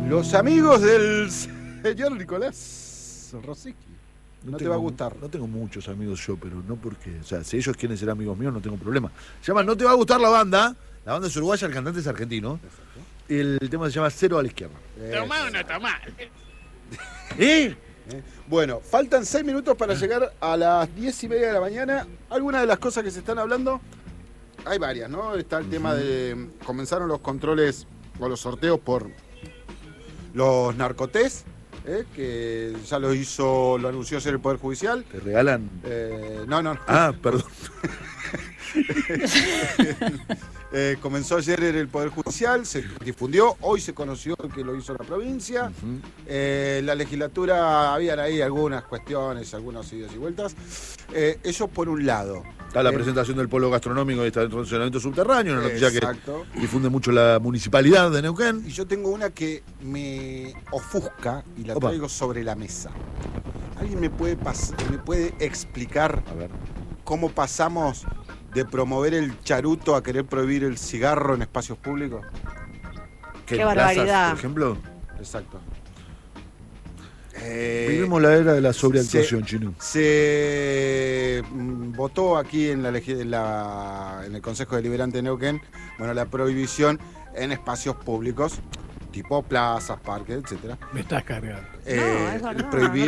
Los amigos del señor Nicolás Rosicki. No te va a gustar. No tengo muchos amigos yo, pero no porque... O sea, si ellos quieren ser amigos míos, no tengo problema. Se llama No te va a gustar la banda. La banda es uruguaya, el cantante es argentino. Exacto. El tema se llama Cero a la izquierda. Tomá o no tomá. Bueno, faltan 6 minutos para llegar a las 10:30 de la mañana. Algunas de las cosas que se están hablando, hay varias, ¿no? Está el tema de... Comenzaron los controles o los sorteos por los narcotés, que ya lo anunció ayer el Poder Judicial. ¿Te regalan? No. Ah, perdón. Comenzó ayer en el Poder Judicial, se difundió, hoy se conoció que lo hizo la provincia. La legislatura, habían ahí algunas cuestiones, algunas idas y vueltas. Eso por un lado. Está la presentación del polo gastronómico y está el funcionamiento subterráneo, una noticia exacto, que difunde mucho la municipalidad de Neuquén. Y yo tengo una que me ofusca y la traigo sobre la mesa. ¿Alguien me puede explicar cómo pasamos de promover el charuto a querer prohibir el cigarro en espacios públicos? ¡Qué barbaridad! Plazas, por ejemplo. Exacto. Vivimos la era de la sobreactuación, Chino. Se votó aquí en el Consejo Deliberante de Neuquén, la prohibición en espacios públicos, tipo plazas, parques, etcétera. Me estás cargando. Prohibir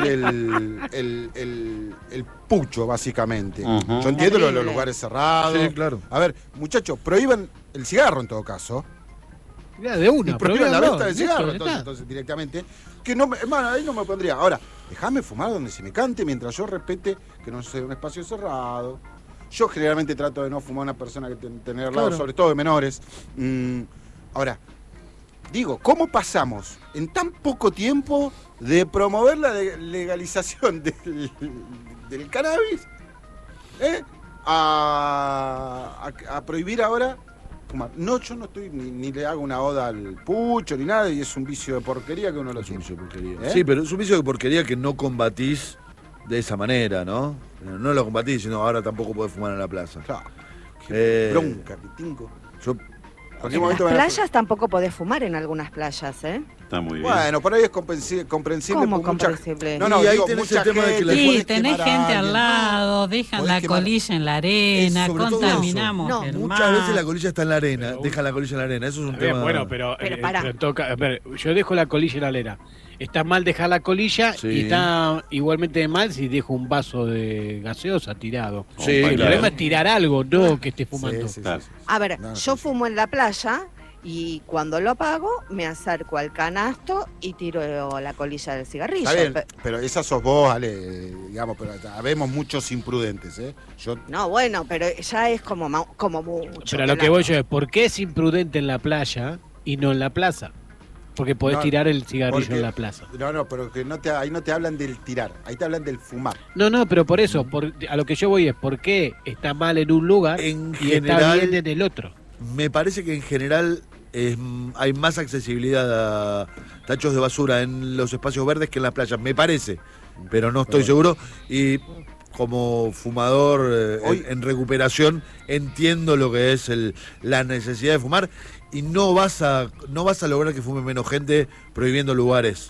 el pucho, básicamente. Yo entiendo lo de los lugares cerrados. Sí, claro. A ver, muchachos, prohíban el cigarro en todo caso. Ya, de una. Y prohíban la venta del cigarro, entonces directamente. Que no, hermano, ahí no me pondría. Ahora, déjame fumar donde se me cante mientras yo respete que no sea un espacio cerrado. Yo generalmente trato de no fumar a una persona que tener al lado, sobre todo de menores. Ahora, digo, ¿cómo pasamos en tan poco tiempo de promover la legalización del cannabis a prohibir ahora fumar? No, yo no estoy ni le hago una oda al pucho ni nada, y es un vicio de porquería que uno lo tiene. Sí, pero es un vicio de porquería que no combatís de esa manera, ¿no? No lo combatís, sino ahora tampoco podés fumar en la plaza. Claro. Qué bronca que tengo. En las playas tampoco podés fumar en algunas playas, Está muy bien. Bueno, por ahí es comprensible. ¿Cómo comprensible? Y ahí tenés el tema de que sí, tenés gente al lado, dejan la colilla en la arena, contaminamos el mar. Muchas veces la colilla está en la arena, dejan la colilla en la arena, eso es un tema... Bueno, pero yo dejo la colilla en la arena. Está mal dejar la colilla y está igualmente mal si dejo un vaso de gaseosa tirado. El problema es tirar algo, no que esté fumando. A ver, yo fumo en la playa y cuando lo apago me acerco al canasto y tiro la colilla del cigarrillo. Está bien, pero esa sos vos, Ale, digamos, pero habemos muchos imprudentes, No, bueno, pero ya es como mucho. Pero a lo que voy yo es, ¿por qué es imprudente en la playa y no en la plaza? Porque podés tirar el cigarrillo en la plaza. No, pero que ahí no te hablan del tirar, ahí te hablan del fumar. No, pero por eso, a lo que yo voy es, ¿por qué está mal en un lugar y está bien en el otro? Me parece que en general hay más accesibilidad a tachos de basura en los espacios verdes que en las playas, me parece, pero no estoy seguro. Y como fumador en recuperación entiendo lo que es la necesidad de fumar, y no vas a lograr que fume menos gente prohibiendo lugares.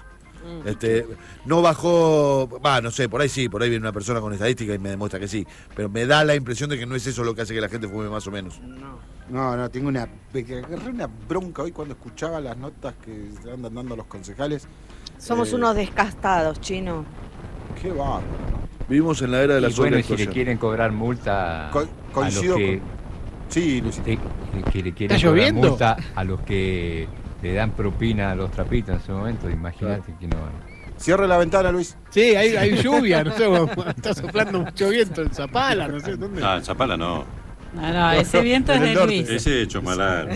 No bajó, no sé, por ahí viene una persona con estadística y me demuestra que sí, pero me da la impresión de que no es eso lo que hace que la gente fume más o menos. No, tengo agarré una bronca hoy cuando escuchaba las notas que se andan dando los concejales. Somos unos descastados, Chino. Qué bárbaro. Vivimos en la era de la sobreactuación. Si le quieren cobrar multa coincido a los que... Sí, Luis. Que le quieren cobrar multa a los que le dan propina a los trapitos en ese momento, imagínate que no... Cierre la ventana, Luis. Sí, hay lluvia, no sé, está soplando mucho viento en Zapala, no sé dónde. En Zapala no. No, ese viento es de Luis. Ese hecho malar.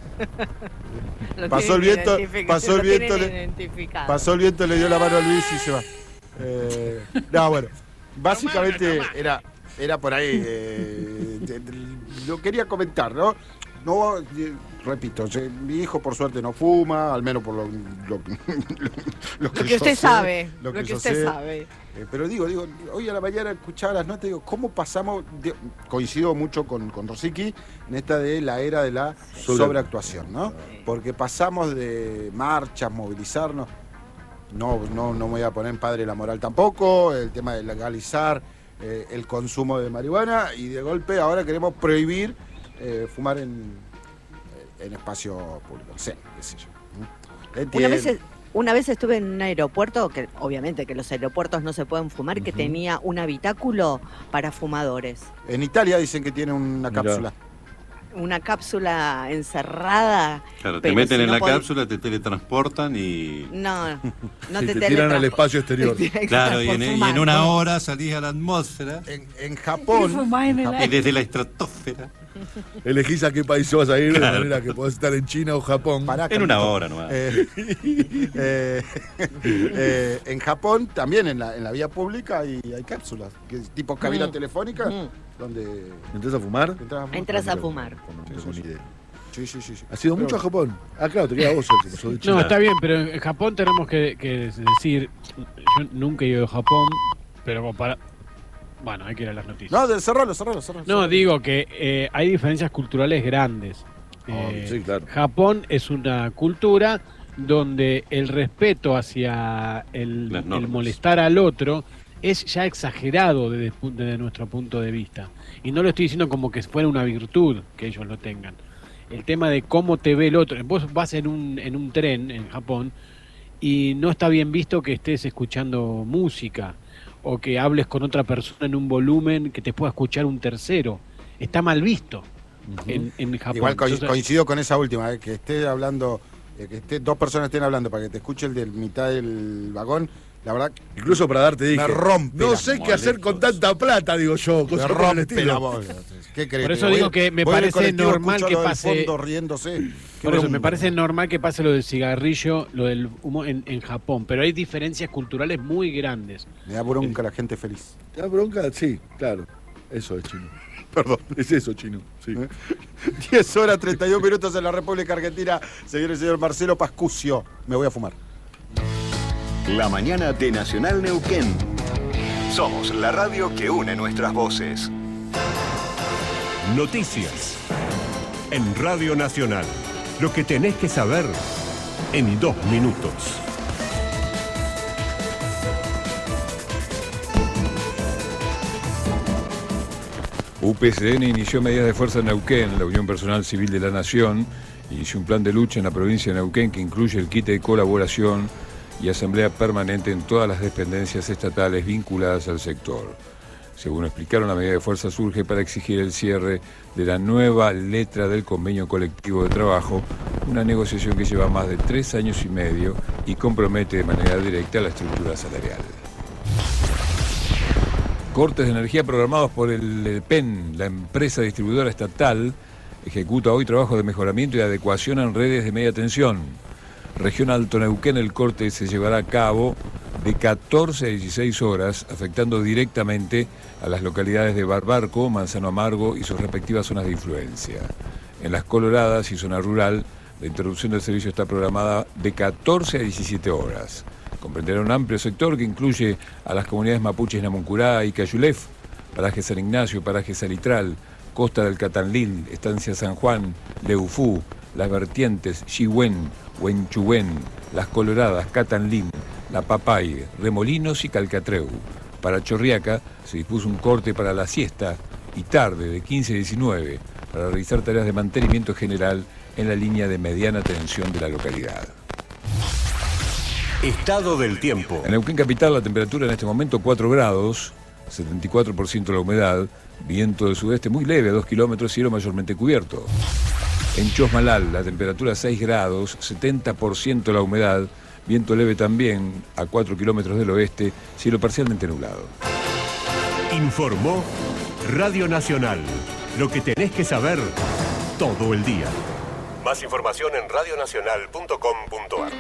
Pasó el viento, le dio la mano a Luis y se va. Bueno, básicamente era por ahí. Lo quería comentar, ¿no? repito, mi hijo por suerte no fuma, al menos por lo que usted sabe. Lo que usted sabe. Pero digo, hoy a la mañana escuchaba las notas, digo, ¿cómo pasamos? Coincido mucho con Rosicky en esta de la era de la sobreactuación, ¿no? Porque pasamos de marchas, movilizarnos, no me voy a poner en padre la moral tampoco, el tema de legalizar el consumo de marihuana, y de golpe ahora queremos prohibir fumar en espacio público. Sí, qué sé yo. Una vez estuve en un aeropuerto, que obviamente que los aeropuertos no se pueden fumar, que tenía un habitáculo para fumadores. En Italia dicen que tiene una cápsula. Una cápsula encerrada. Claro, te meten en la cápsula, te teletransportan y... No te tiran al espacio exterior. Claro, y en una hora salís a la atmósfera. En Japón. Y desde la estratosfera. Elegís a qué país vas a ir, de manera que podés estar en China o Japón. En una hora nomás. En Japón, también en la vía pública hay cápsulas, tipo cabina telefónica, donde... ¿Entras a fumar? Entras a fumar. Sí. ¿Has ido mucho a Japón? Claro, te queda vos, como sos de China. No, está bien, pero en Japón tenemos que decir, yo nunca he ido a Japón, pero como para... Bueno, hay que ir a las noticias. No, cerralo. No, digo que hay diferencias culturales grandes. Sí, claro. Japón es una cultura donde el respeto hacia el molestar al otro es ya exagerado desde nuestro punto de vista. Y no lo estoy diciendo como que fuera una virtud que ellos lo tengan. El tema de cómo te ve el otro. Vos vas en un tren en Japón y no está bien visto que estés escuchando música o que hables con otra persona en un volumen que te pueda escuchar un tercero. Está mal visto en Japón. Igual coincido con esa última, que esté hablando, dos personas estén hablando para que te escuche el de mitad del vagón. La verdad, incluso para darte dije, me rompe. No sé qué hacer con tanta plata, digo yo. Me rompe la bola. ¿Qué crees? Por eso digo que me parece normal que pase. Riéndose. Por eso me parece normal que pase lo del cigarrillo, lo del humo en Japón. Pero hay diferencias culturales muy grandes. Me da bronca la gente feliz. ¿Te da bronca? Sí, claro. Eso es chino. Perdón. Es eso, chino. Sí. 10 horas 32 minutos en la República Argentina. Señor y señor Marcelo Pascucio. Me voy a fumar. La mañana de Nacional Neuquén. Somos la radio que une nuestras voces. Noticias. En Radio Nacional. Lo que tenés que saber en 2 minutos. UPCN inició medidas de fuerza en Neuquén. La Unión Personal Civil de la Nación inició un plan de lucha en la provincia de Neuquén que incluye el quite de colaboración y asamblea permanente en todas las dependencias estatales vinculadas al sector. Según explicaron, la medida de fuerza surge para exigir el cierre de la nueva letra del convenio colectivo de trabajo, una negociación que lleva más de 3 años y medio y compromete de manera directa la estructura salarial. Cortes de energía programados por el PEN, la empresa distribuidora estatal, ejecuta hoy trabajo de mejoramiento y adecuación en redes de media tensión. Región Alto Neuquén, el corte se llevará a cabo de 14 a 16 horas, afectando directamente a las localidades de Barbarco, Manzano Amargo y sus respectivas zonas de influencia. En Las Coloradas y zona rural, la interrupción del servicio está programada de 14 a 17 horas. Comprenderá un amplio sector que incluye a las comunidades mapuches Namuncurá y Cayulef, Paraje San Ignacio, Paraje Salitral, Costa del Catanlil, Estancia San Juan, Leufú, Las Vertientes, Chihuén, Huenchuén, Las Coloradas, Catanlín, La Papay, Remolinos y Calcatreu. Para Chorriaca se dispuso un corte para la siesta y tarde de 15 a 19 para realizar tareas de mantenimiento general en la línea de mediana tensión de la localidad. Estado del tiempo. En Neuquén Capital la temperatura en este momento 4 grados, 74% la humedad, viento del sudeste muy leve a 2 kilómetros, cielo mayormente cubierto. En Chosmalal la temperatura 6 grados, 70% la humedad, viento leve también a 4 kilómetros del oeste, cielo parcialmente nublado. Informó Radio Nacional. Lo que tenés que saber todo el día. Más información en radionacional.com.ar.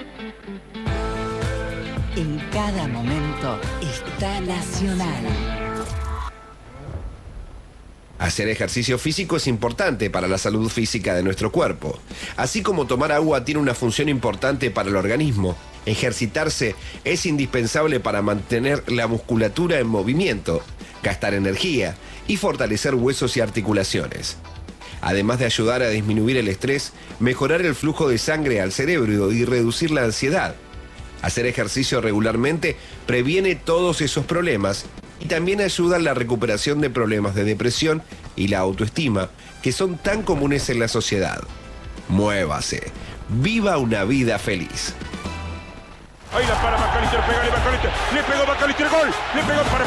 En cada momento está Nacional. Hacer ejercicio físico es importante para la salud física de nuestro cuerpo. Así como tomar agua tiene una función importante para el organismo, ejercitarse es indispensable para mantener la musculatura en movimiento, gastar energía y fortalecer huesos y articulaciones. Además de ayudar a disminuir el estrés, mejorar el flujo de sangre al cerebro y reducir la ansiedad. Hacer ejercicio regularmente previene todos esos problemas y también ayuda a la recuperación de problemas de depresión y la autoestima, que son tan comunes en la sociedad. Muévase. Viva una vida feliz. Ahí la para McAllister, pegale McAllister. Le pegó McAllister, gol. Le pegó para...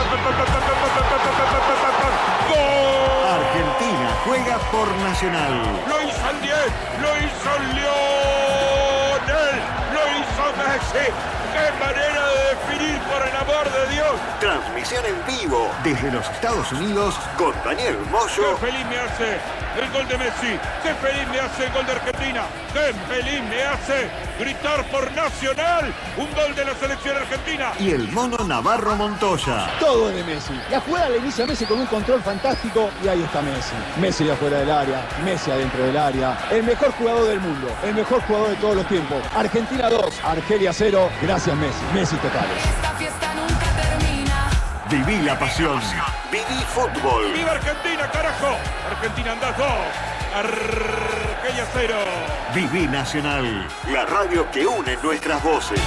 ¡Gol! Argentina juega por Nacional. Lo hizo el 10, lo hizo Lionel, lo hizo Messi. ¡Qué manera de definir, por el amor de Dios! Transmisión en vivo desde los Estados Unidos con Daniel Moyo. ¡Qué feliz me hace el gol de Messi! ¡Qué feliz me hace el gol de Argentina! ¡Qué feliz me hace gritar por Nacional! ¡Un gol de la selección argentina! Y el mono Navarro Montoya. Todo de Messi. La jugada la inicia Messi con un control fantástico y ahí está Messi. Messi afuera del área, Messi adentro del área. El mejor jugador del mundo, el mejor jugador de todos los tiempos. Argentina 2, Argelia 0. Gracias Messi. Messi totales. Esta fiesta nunca termina. Viví la pasión. Viví fútbol. ¡Viva Argentina, carajo! Argentina anda 2. Argelia 0. Viví Nacional. La radio que une nuestras voces.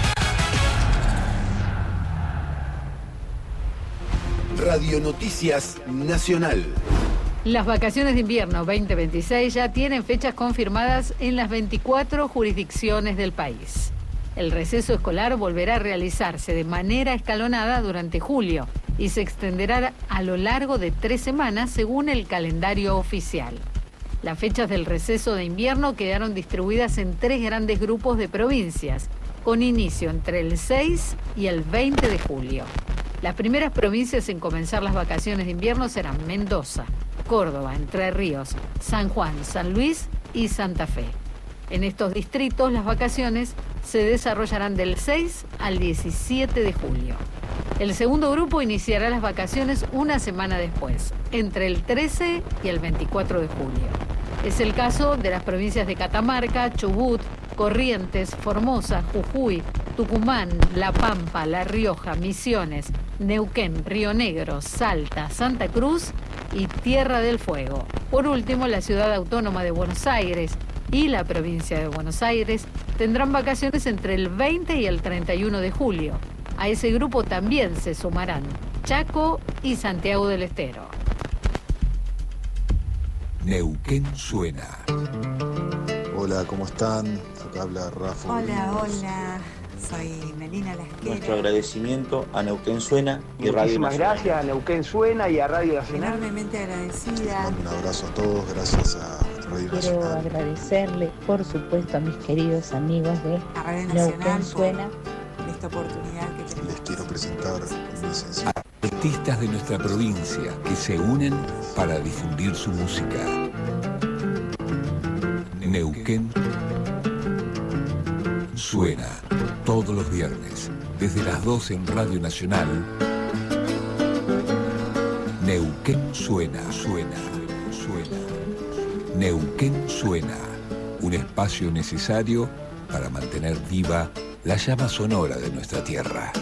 Radio Noticias Nacional. Las vacaciones de invierno 2026 ya tienen fechas confirmadas en las 24 jurisdicciones del país. El receso escolar volverá a realizarse de manera escalonada durante julio y se extenderá a lo largo de 3 semanas según el calendario oficial. Las fechas del receso de invierno quedaron distribuidas en 3 grandes grupos de provincias, con inicio entre el 6 y el 20 de julio. Las primeras provincias en comenzar las vacaciones de invierno serán Mendoza, Córdoba, Entre Ríos, San Juan, San Luis y Santa Fe. En estos distritos las vacaciones se desarrollarán del 6 al 17 de julio. El segundo grupo iniciará las vacaciones una semana después, entre el 13 y el 24 de julio. Es el caso de las provincias de Catamarca, Chubut, Corrientes, Formosa, Jujuy, Tucumán, La Pampa, La Rioja, Misiones, Neuquén, Río Negro, Salta, Santa Cruz y Tierra del Fuego. Por último, la Ciudad Autónoma de Buenos Aires y la provincia de Buenos Aires tendrán vacaciones entre el 20 y el 31 de julio. A ese grupo también se sumarán Chaco y Santiago del Estero. Neuquén suena. Hola, ¿cómo están? Acá habla Rafa. Hola, soy Melina Lasquera. Nuestro agradecimiento a Neuquén Suena y Radio Nacional. Muchísimas gracias a Neuquén Suena y a Radio Nacional. Enormemente agradecida. Un abrazo a todos, gracias a Radio Nacional. Quiero agradecerle, por supuesto, a mis queridos amigos de Neuquén Suena por esta oportunidad que tenemos. Les quiero presentar mi sencillo. Artistas de nuestra provincia que se unen para difundir su música. Neuquén suena todos los viernes, desde las 12 en Radio Nacional. Neuquén suena. Neuquén suena, un espacio necesario para mantener viva la llama sonora de nuestra tierra.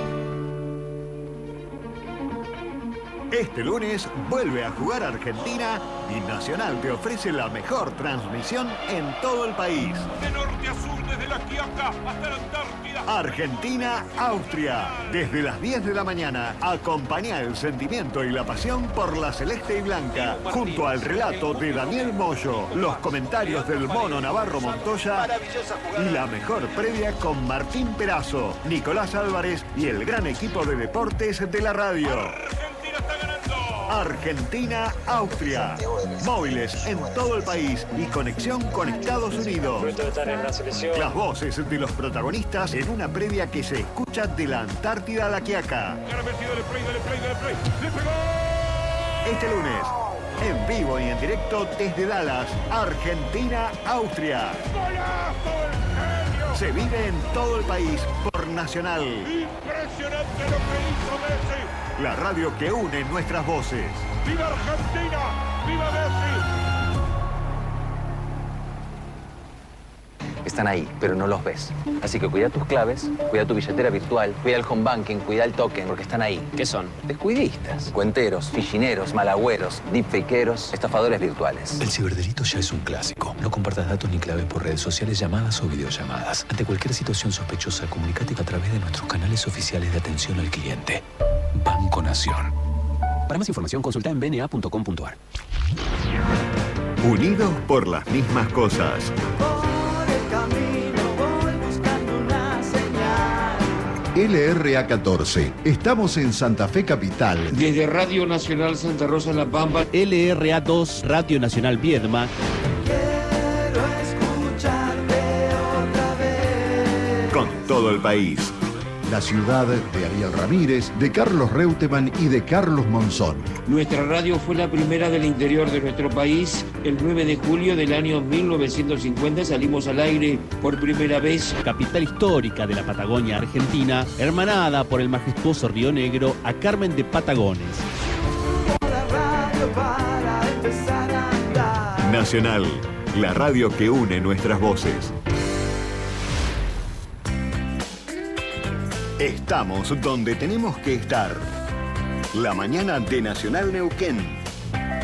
Este lunes vuelve a jugar Argentina y Nacional te ofrece la mejor transmisión en todo el país. De norte a sur, desde la Quiaca hasta la Antártida. Argentina-Austria. Desde las 10 de la mañana, acompaña el sentimiento y la pasión por la celeste y blanca. Junto al relato de Daniel Moyo, los comentarios del mono Navarro Montoya y la mejor previa con Martín Perazo, Nicolás Álvarez y el gran equipo de deportes de la radio. Argentina-Austria. Móviles en todo el país y conexión con Estados Unidos. Las voces de los protagonistas en una previa que se escucha de la Antártida a la Quiaca. Este lunes, en vivo y en directo desde Dallas, Argentina-Austria. Se vive en todo el país por Nacional. Impresionante lo que hizo Messi. la radio que une nuestras voces. ¡Viva Argentina! ¡Viva Messi! Están ahí, pero no los ves. Así que cuida tus claves, cuida tu billetera virtual, cuida el home banking, cuida el token, porque están ahí. ¿Qué son? Descuidistas, cuenteros, fichineros, malagüeros, deepfakeros, estafadores virtuales. El ciberdelito ya es un clásico. No compartas datos ni claves por redes sociales, llamadas o videollamadas. Ante cualquier situación sospechosa, comunícate a través de nuestros canales oficiales de atención al cliente. Banco Nación. Para más información, consulta en bna.com.ar. Unidos por las mismas cosas. LRA 14. Estamos en Santa Fe Capital. Desde Radio Nacional Santa Rosa La Pampa. LRA 2, Radio Nacional Viedma. Quiero escucharte otra vez. Con todo el país. La ciudad de Ariel Ramírez, de Carlos Reutemann y de Carlos Monzón. Nuestra radio fue la primera del interior de nuestro país. El 9 de julio del año 1950 salimos al aire por primera vez. Capital histórica de la Patagonia Argentina, hermanada por el majestuoso Río Negro a Carmen de Patagones. Nacional, la radio que une nuestras voces. Estamos donde tenemos que estar. La mañana de Nacional Neuquén.